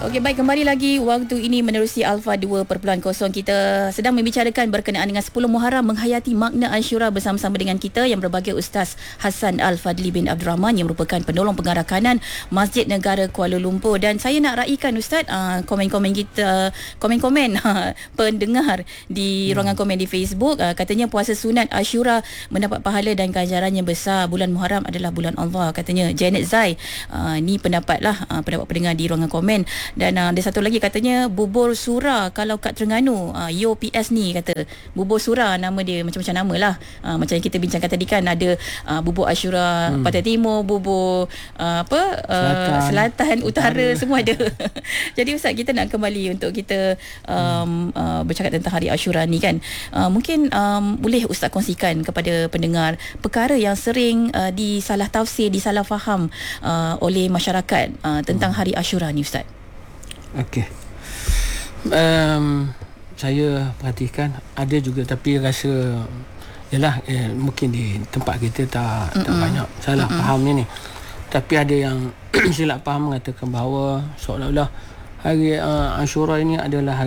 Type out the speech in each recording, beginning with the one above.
Okey, baik, kembali lagi waktu ini menerusi Alpha 2.0. Kita sedang membicarakan berkenaan dengan 10 Muharram menghayati makna Ashura bersama-sama dengan kita yang berbagai Ustaz Hassan Al-Fadli bin Abdul Rahman yang merupakan penolong pengarah kanan Masjid Negara Kuala Lumpur. Dan saya nak raikan Ustaz komen-komen kita, komen-komen pendengar di ruangan komen di Facebook. Katanya puasa sunat Ashura mendapat pahala dan ganjaran yang besar. Bulan Muharram adalah bulan Allah, katanya Janet Zai. Ni pendapat pendengar di ruangan komen. Dan ada satu lagi katanya bubur sura kalau kat Terengganu. Yo PS ni kata bubur sura, nama dia macam-macam nama lah. Macam yang kita bincangkan tadi kan, ada bubur Ashura Pantai Timur, bubur Selatan, Utara, semua ada. Jadi Ustaz, kita nak kembali untuk kita bercakap tentang hari Ashura ni kan. Mungkin boleh Ustaz kongsikan kepada pendengar perkara yang sering disalah tafsir, disalah faham oleh masyarakat tentang hari Ashura ni Ustaz. Okey. Saya perhatikan ada juga, tapi rasa yalah mungkin di tempat kita tak banyak salah fahamnya ni. Tapi ada yang silap faham mengatakan bahawa seolah-olah hari Ashura ini adalah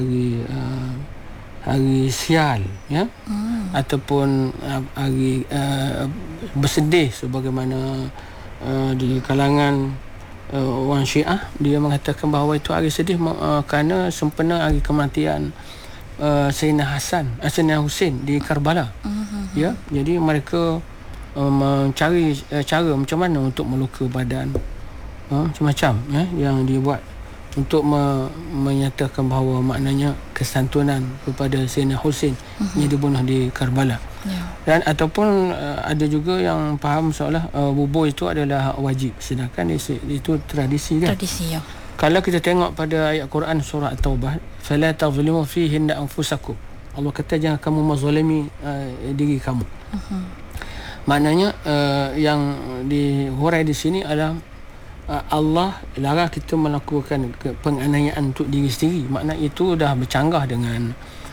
hari sial, ya, ataupun hari bersedih, sebagaimana di kalangan orang Syiah dia mengatakan bahawa itu hari sedih kerana sempena hari kematian Sayyidina Sayyidina Husain di Karbala. Ya, jadi mereka mencari cara macam mana untuk meluka badan, macam-macam yang dibuat untuk menyatakan bahawa maknanya kesantunan kepada Sayyidina Husain yang dibunuh di Karbala. Dan ataupun ada juga yang faham seolah bubur itu adalah wajib, sedangkan itu tradisi kan. Tradisi, ya. Kalau kita tengok pada ayat Quran surah At-Taubah, fala tazlimu fihinna anfusakum. Allah kata jangan kamu menzalimi diri kamu. Maknanya yang dihurai di sini adalah Allah larang kita melakukan penganiayaan untuk diri sendiri. Makna itu dah bercanggah dengan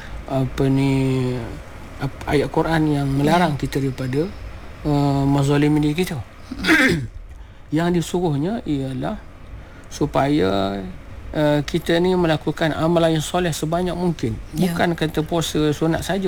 ayat Quran yang melarang kita daripada menzalimi diri kita. Yang disuruhnya ialah supaya kita ni melakukan amalan yang soleh sebanyak mungkin. Bukan kata puasa sunat saja.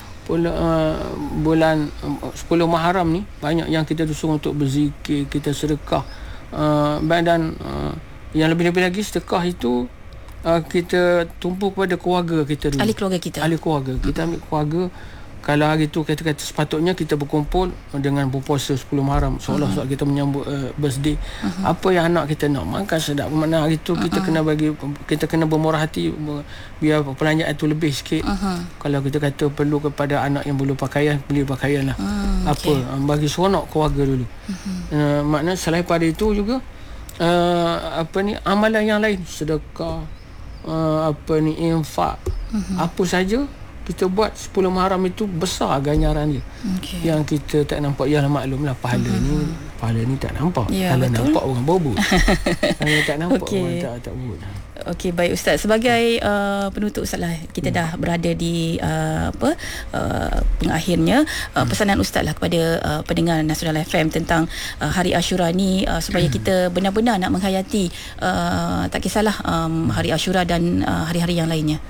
Bulan 10 Muharram ni banyak yang kita disuruh untuk berzikir, kita sedekah. Dan yang lebih-lebih lagi sedekah itu kita tumpu kepada keluarga kita dulu. Ahli keluarga kita. Kita ambil keluarga. Kalau hari tu kata sepatutnya kita berkumpul dengan berpuasa 10 Muharram, seolah-olah kita menyambut birthday. Apa yang anak kita nak makan sedap. Mana hari tu kita kena bermurah hati, biar perbelanjaan tu lebih sikit. Kalau kita kata perlu kepada anak yang belum pakaian, beli pakaian lah. Bagi seronok keluarga dulu. Maknanya selain pada itu juga amalan yang lain, sedekah, infak, apa saja kita buat 10 Muharram itu besar ganjaran dia. Yang kita tak nampak. Ya maklumlah pahala ni tak nampak. Kalau betul. Nampak orang berbut. Kalau tak nampak orang tak berbut. Okey, baik Ustaz, sebagai penutup Ustaz lah, kita dah berada di pengakhirnya, pesanan Ustaz lah kepada pendengar Nasional FM tentang hari Ashura ni, supaya kita benar-benar nak menghayati tak kisahlah hari Ashura dan hari-hari yang lainnya.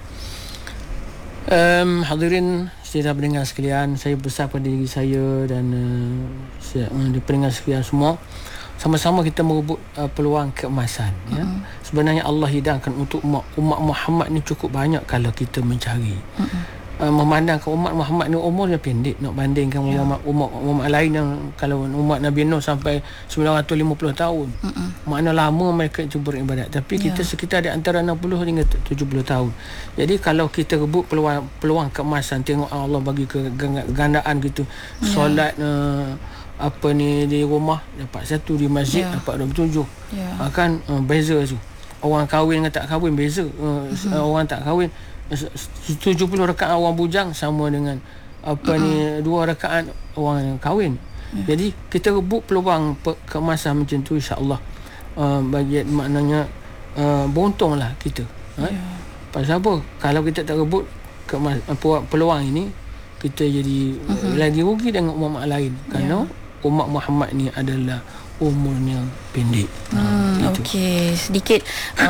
Hadirin sedang pendengar sekalian, saya besar pada diri saya dan pendengar sekalian semua, sama-sama kita merebut peluang keemasan. Ya. Sebenarnya Allah hidangkan untuk umat Muhammad ni cukup banyak kalau kita mencari. Memandangkan umat Muhammad ni umurnya pendek, nak bandingkan umat lain yang kalau umat Nabi Nuh sampai 950 tahun. Makna lama mereka itu beribadat, tapi kita sekitar di antara 60 hingga 70 tahun. Jadi kalau kita rebut peluang keemasan, tengok Allah bagi kegandaan gitu. Solat di rumah dapat 1, di masjid dapat 27. Kan beza tu. Orang kahwin dengan tak kahwin beza. Orang tak kahwin 70 rakaat orang bujang sama dengan 2 rakaat orang yang kahwin. Jadi kita rebut peluang keemasan macam tu, insya-Allah bagi maknanya beruntunglah kita. Pasal apa? Kalau kita tak rebut peluang ini, kita jadi lagi rugi dengan umat lain. Kerana umat Muhammad ni adalah umurnya pendek. Okey, sedikit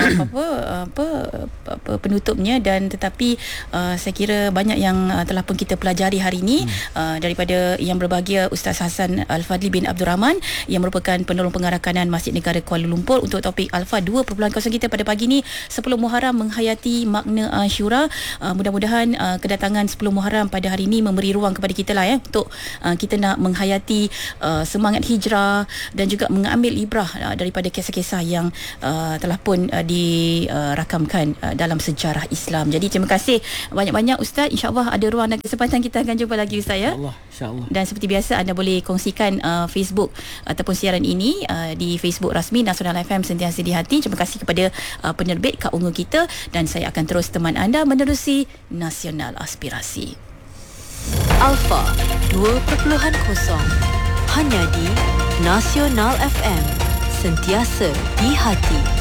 apa penutupnya, dan tetapi saya kira banyak yang telah pun kita pelajari hari ini daripada yang berbahagia Ustaz Hassan Al-Fadli bin Abdul Rahman yang merupakan penolong pengarah kanan Masjid Negara Kuala Lumpur untuk topik Alpha 2.0 kita pada pagi ni, 10 Muharram menghayati makna Ashura. Mudah-mudahan kedatangan 10 Muharram pada hari ini memberi ruang kepada kita lah untuk kita nak menghayati semangat hijrah dan juga mengambil ibrah daripada kisah-kisah yang telah pun dirakamkan dalam sejarah Islam. Jadi terima kasih banyak-banyak Ustaz. InsyaAllah ada ruang dan kesempatan kita akan jumpa lagi Ustaz, ya. InsyaAllah. Dan seperti biasa anda boleh kongsikan Facebook ataupun siaran ini di Facebook rasmi Nasional FM Sentiasa di Hati. Terima kasih kepada penerbit Kak Ungu kita, dan saya akan terus teman anda menerusi Nasional Aspirasi. Alpha 2.0 hanya di Nasional FM, sentiasa di hati.